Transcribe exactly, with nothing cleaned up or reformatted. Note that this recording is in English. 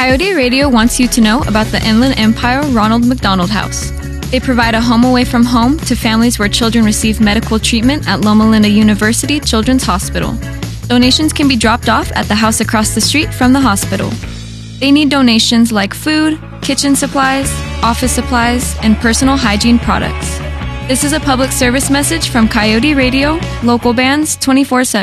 Coyote Radio wants you to know about the Inland Empire Ronald McDonald House. They provide a home away from home to families where children receive medical treatment at Loma Linda University Children's Hospital. Donations can be dropped off at the house across the street from the hospital. They need donations like food, kitchen supplies, office supplies, and personal hygiene products. This is a public service message from Coyote Radio, local bands twenty-four seven.